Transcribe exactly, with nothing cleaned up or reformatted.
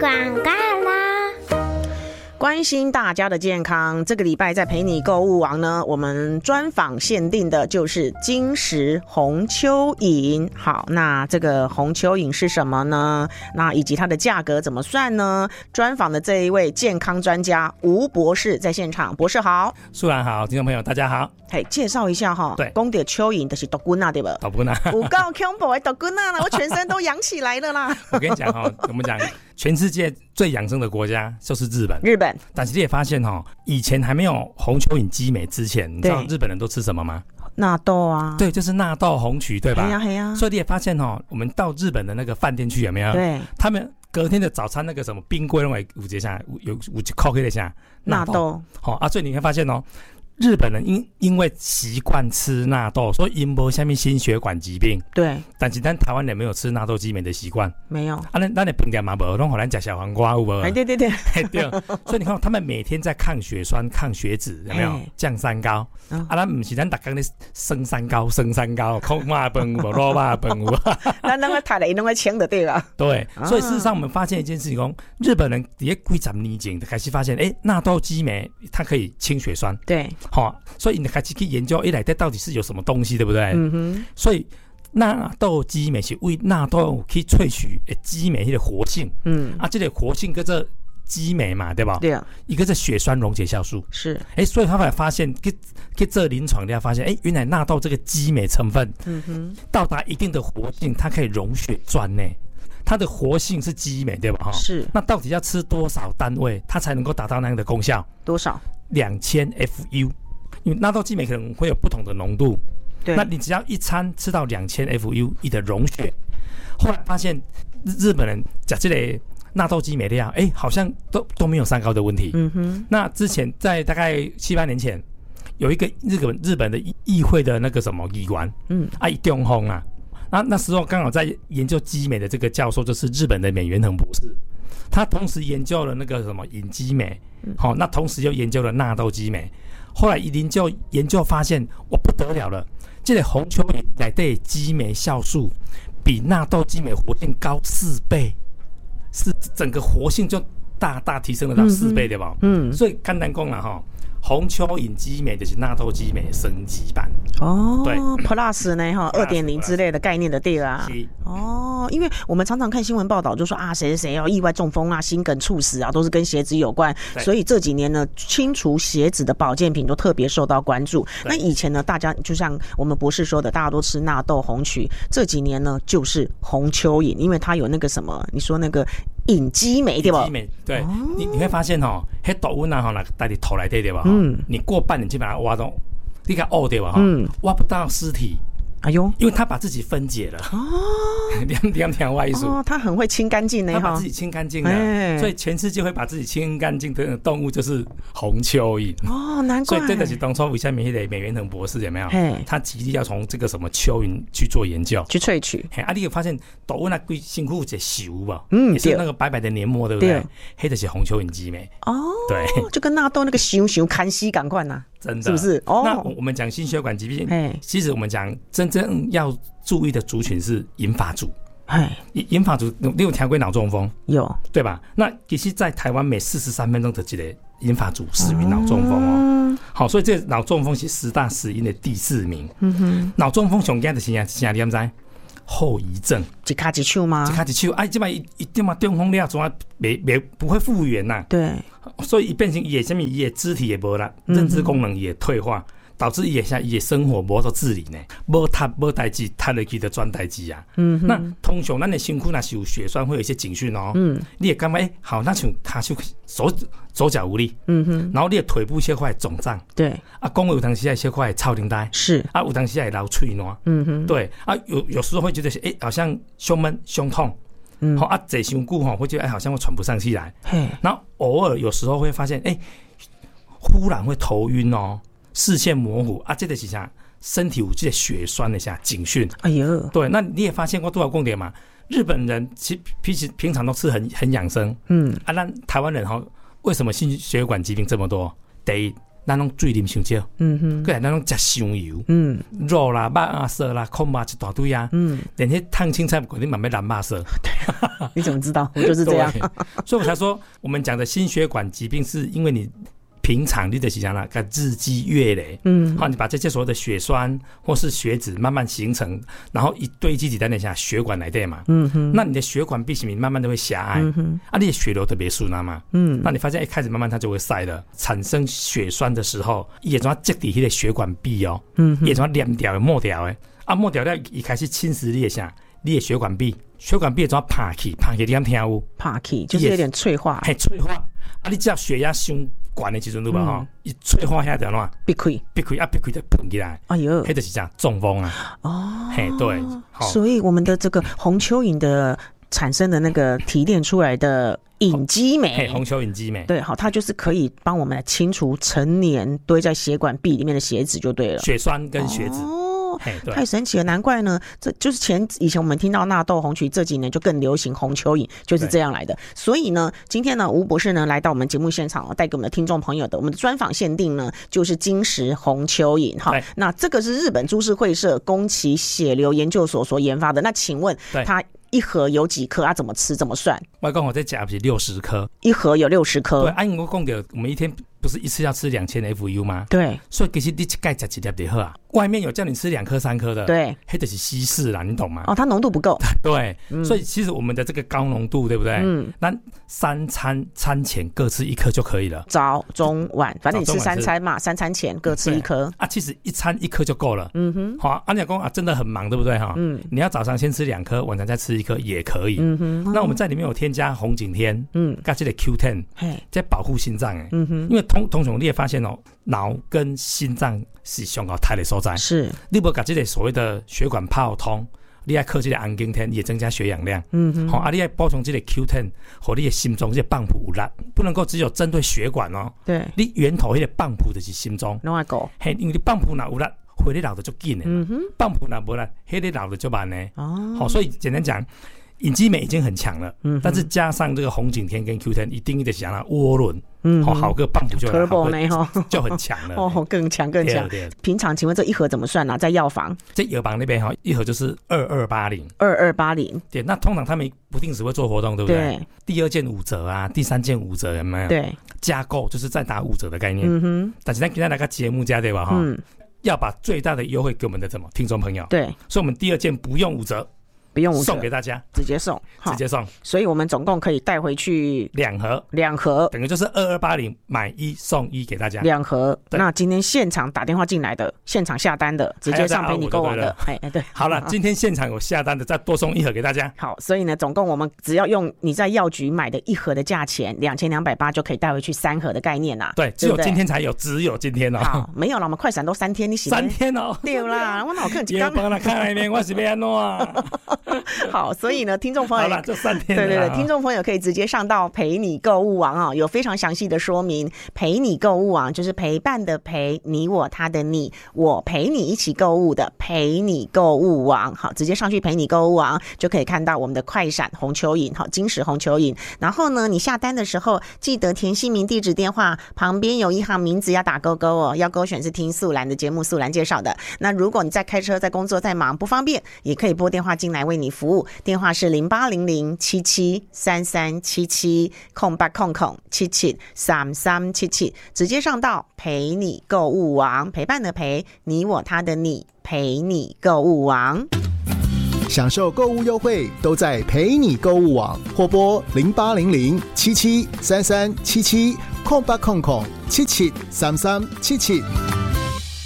广告啦！ 关心大家的健康，这个礼拜在陪你购物网呢，我们专访限定的就是金石红蚯蚓。好，那这个红蚯蚓是什么呢？那以及它的价格怎么算呢？专访的这一位健康专家吴博士在现场，博士好。 素然好，听众朋友大家好。 嘿，介绍一下哈。 对， 讲到蚯蚓就是毒菌啊，对吧？ 毒菌啊， 有够恐怖的毒菌啊！我全身都痒起来了啦。 我跟你讲哈，我们讲全世界最养生的国家就是日本。 日本， 但是你也发现哈，以前还没有红蚯蚓基美之前，你知道日本人都吃什么吗？ 纳豆啊， 对，就是纳豆红曲，对吧？ 嘿呀嘿呀。所以你也发现哈，我们到日本的那个饭店去有没有？ 对， 他们隔天的早餐那个什么冰柜，认为五节下有五节扣黑的下纳豆， 好啊，所以你会发现哦。日本人因因为习惯吃纳豆，所以因没什么心血管疾病。 对， 但是咱台湾人没有吃纳豆基美的习惯， 没有。 啊，咱咱的平常嘛无，拢互咱吃小黄瓜有无？ 哎，对对对， 对。所以你看，他们每天在抗血栓、抗血脂，有没有？降三高。啊，咱不是咱大家咧升三高、升三高，空麻饭无卤肉饭无。 咱那个台来弄个清的对吧？ 对。所以事实上，我们发现一件事情，讲日本人在几十年前就开始发现，哎，纳豆基美它可以清血栓。 对。 好，所以你开始去研究，一来它到底是有什么东西，对不对？ 嗯哼。 所以纳豆基美是为纳豆去萃取基美的活性。嗯。啊，这个活性跟这基美嘛，对吧？ 对啊。 一个是血栓溶解酵素。是。哎，所以他才发现，去去这临床大家发现，哎，原来纳豆这个基美成分，嗯哼，到达一定的活性，它可以溶血栓呢。它的活性是基美，对吧？是。那到底要吃多少单位，它才能够达到那样的功效？ 多少？两千 F U。因为纳豆基美可能会有不同的浓度，对，那你只要一餐吃到两千 F U， 你的溶血。后来发现日本人吃这个纳豆基美的呀，哎，好像都都没有三高的问题。嗯哼。那之前在大概七八年前，有一个日本日本的议会的那个什么议员，嗯，啊，中风啊，那那时候刚好在研究基美的这个教授就是日本的美元恒博士，他同时研究了那个什么隐基美，好、嗯，那同时又研究了纳豆基美。后来研究研究发现，哇不得了了！这个红蚯蚓内底基美酵素比纳豆基美活性高四倍，是整个活性就大大提升了到四倍，对吧？嗯，所以简单讲啦哈，红蚯蚓基美就是纳豆基美升级版。 哦，对 ，Plus 呢哈，二点零之类的概念的对啦。哦，因为我们常常看新闻报道，就说啊，谁谁谁要意外中风啊、心梗猝死啊，都是跟血脂有关。所以这几年呢，清除血脂的保健品都特别受到关注。那以前呢，大家就像我们博士说的，大家都吃纳豆红曲。这几年呢，就是红蚯蚓，因为它有那个什么，你说那个隐基美对吧？ 基美对，哦、你你会发现哈，迄豆温啊哈，那带你头来对对吧？嗯，你过半年基本上挖到。你看哦对吧？嗯，挖不到尸体，哎呦，因为他把自己分解了哦，两两条外术哦，他很会清干净的， 他把自己清干净了，欸、所以全世界会把自己清干净的动物就是红蚯蚓哦，难怪。 所以这个是当初为什么那个美元恒博士有没有？他极力要从这个什么蚯蚓去做研究， 去萃取。 啊，你有发现动物那龟辛苦在修吧？嗯，也是那个白白的黏膜，对不对？黑的是红蚯蚓基美哦，对，就跟纳豆那个熊熊看西赶快呐。 真的是不是？哦， 那我们讲心血管疾病，其实我们讲真正要注意的族群是银发族。银发族，你有听过脑中风？ 有，对吧？ 那其实，在台湾每四十三分钟的这个银发族死于脑中风哦。好，所以这脑中风是十大死因的第四名。嗯哼，脑中风上惊的是啥？啥？你知道？后遗症， 一卡一手吗？ 一卡一手，哎，这嘛一一定嘛中风了，总啊没没不会复原呐、啊。对，所以变成也什么也肢体也无啦，认知功能也退化，导致也像也生活无做自理呢，无他无代志，他的去的专代志啊。嗯，那通常咱的身躯那是有血栓，会有一些警讯哦。嗯，你也感觉哎，好，那像他就手手脚无力。嗯哼，然后你的腿部切块肿胀。对，啊，讲话有当时还切块超龄呆。是，啊，有当时还流喙疏。嗯哼，对，啊，有有时候会觉得哎，好像胸闷、胸痛。嗯，好啊，坐伤久哈，会觉得哎，好像会喘不上气来。嘿，然后偶尔有时候会发现哎，忽然会头晕哦。视线模糊啊，这个是啥？身体有这个血栓的下警讯。哎呦，对，那你也发现过多少重点嘛？日本人其平时平常都是很很养生，嗯啊，那台湾人哈，为什么心血管疾病这么多？第一， 咱拢水啉伤少，嗯哼，过来咱拢食伤油，嗯，肉啦、肉啊、色啦、空嘛一大堆啊，嗯，连迄烫青菜不你慢慢染肉色， 对，你怎么知道？我就是这样， 所以我才说，我们讲的心血管疾病，是因为你平常你的是讲啦，日积月累，嗯，好，你把这些所谓的血栓或是血脂慢慢形成，然后一堆积在那下血管来对嘛，嗯哼，那你的血管壁面慢慢都会狭隘，嗯哼，啊，你的血流特别顺啊嘛，嗯，那你发现一开始慢慢它就会塞了，产生血栓的时候，也从积底那个血管壁哦，嗯，也从黏掉的抹掉的，啊，抹掉了一开始侵蚀你的啥，你的血管壁，血管壁怎趴起，趴起你敢听有？ 趴起就是有点脆化， 嘿，脆化，啊，你只要血压上管的时阵对吧？哈，一脆化下掉了， 闭开， 闭开啊，闭开就膨起来。哎呦，那就是这样中风啊。哦，嘿，对， 所以我们的这个红蚯蚓的产生的那个提炼出来的隐基酶， 嘿，红蚯蚓基酶， 对，好，它就是可以帮我们来清除成年堆在血管壁里面的血脂就对了， 血栓跟血脂。 哦太神奇了，难怪呢！这就是前以前我们听到纳豆红曲，这几年就更流行红蚯蚓，就是这样来的。所以呢，今天呢，吴博士呢来到我们节目现场，带给我们的听众朋友的我们的专访限定呢，就是金石红蚯蚓哈。那这个是日本株式会社宫崎血流研究所所研发的。那请问它一盒有几颗啊？怎么吃？怎么算？ 我讲我在讲是六十颗， 一盒有六十颗。 对，按我讲的，我们一天不是一次要吃两千 F U 吗？ 对， 所以其实你一盖吃几粒就好啊。外面有叫你吃两颗三颗的， 对， 那就是稀释啦，你懂吗？ 哦，它浓度不够。 对、嗯，所以其实我们的这个高浓度，对不对？嗯，那三餐餐前各吃一颗就可以了。 早中晚，反正你吃三餐嘛，三餐前各吃一颗啊。其实一餐一颗就够了。嗯哼，好、啊，按讲啊，真的很忙，对不对哈？嗯，你要早上先吃两颗，晚上再吃一颗也可以。嗯哼，那我们在里面有添加红景天，嗯，加这个 Q 十，在保护心脏哎。嗯哼，因为通通常你也发现哦，脑跟心脏是上高抬的所在， 是你不把这个所谓的血管泡通，你要靠这个安景天也增加血氧量，嗯哼，好、啊，你要补充这个 Q 十，和你的心脏这个泵有力，不能够只有针对血管哦， 对， 你源头那个泵就是心脏， 拢要够， 嘿，因为你泵哪有力，回你老的就紧的，嗯哼，泵哪无力，黑你老的就慢呢，哦，好，所以简单讲。隐基酶已经很强了，嗯，但是加上这个红景天跟 Q 十，一定得想让涡轮，嗯，好，好个棒就好个就很强了， 哦，更强更强。平常请问这一盒怎么算呢、啊？在药房， 在药房那边哈，一盒就是二二八零， 二二八零。 对，那通常他们不定时会做活动，对不对？ 对。 第二件五折啊，第三件五折有没有？ 对。 加购就是再打五折的概念。嗯哼。但是咱今天来个节目加对吧？哈、嗯，要把最大的优惠给我们的什么听众朋友？ 对。 所以我们第二件不用五折。 不用五折， 送给大家， 直接送， 直接送。 所以我们总共可以带回去两盒， 两盒， 等于就是二二八零买一送一给大家， 两盒。那今天现场打电话进来的，现场下单的，直接上陪你购网的，哎哎对。 好了，今天现场有下单的，再多送一盒给大家。 好，所以呢，总共我们只要用你在药局买的一盒的价钱，两千两百八就可以带回去三盒的概念啦。 对，只有今天才有，只有今天哦。 好，没有了，我们快闪都三天，你洗三天哦。 对啦，我哪有看几刚？帮他看来呢，我是要安怎啊？ 好。所以呢，听众朋友， 好了，这三天， 对对对，听众朋友可以直接上到陪你购物网啊，有非常详细的说明。陪你购物网就是陪伴的陪，你我他的你，我陪你一起购物的陪你购物网。好，直接上去陪你购物网就可以看到我们的快闪红蚯蚓，好，金石红蚯蚓。然后呢，你下单的时候记得填姓名、地址、电话，旁边有一行名字要打勾勾哦，要勾选是听素兰的节目，素兰介绍的。那如果你在开车、在工作、在忙不方便，也可以拨电话进来为你服务。电话是零八零零七七三三七七空八空空七七三三七七，直接上到陪你购物网，陪伴的陪，你我他的你，陪你购物网， 享受购物优惠都在陪你购物网，或拨零八零零七七三三七七空八空空七七三三七七。